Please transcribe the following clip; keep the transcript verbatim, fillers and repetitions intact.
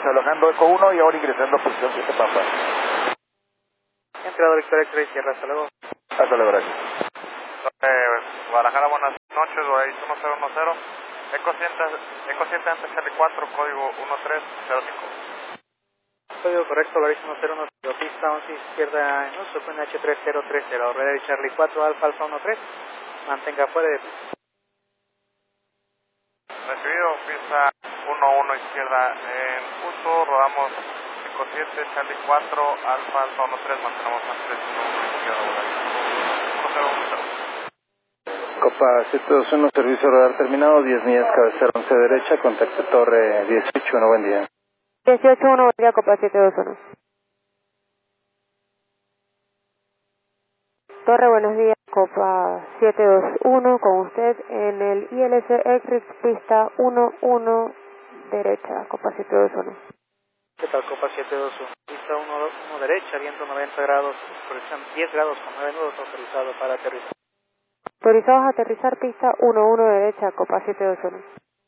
desalojando Eco uno y ahora ingresando a posición siete Pampa. Entrado Victoria X-Ray Sierra, hasta luego. Hasta luego, gracias. Eh, Guadalajara, buenas noches, Guadalajara uno cero uno cero, Eco siete, Eco siete antes Charlie cuatro, código uno tres cero cinco. Código correcto, Guadalajara uno cero uno cero, pista once izquierda en uso con H tres cero tres cero, Red Charlie cuatro, Alfa Alfa uno tres, mantenga fuera de pista. Recibido, pista uno uno izquierda en uso, rodamos Eco siete, Charlie cuatro, Alfa Alfa uno tres, mantenemos antes uno uno izquierda, uno cero uno cero. Copa siete dos uno, servicio radar terminado, diez millas, cabecera once derecha, contacto torre dieciocho uno, buen día. dieciocho uno, buen día, Copa siete dos uno. Torre, buenos días, Copa siete dos uno, con usted en el I L C X-Rix, pista uno uno, derecha, Copa siete dos uno. ¿Qué tal, Copa siete dos uno? Pista uno derecha, viento noventa grados, presión diez grados con nueve nudos, autorizado para aterrizar. Autorizados a aterrizar, pista uno uno derecha, Copa siete dos uno.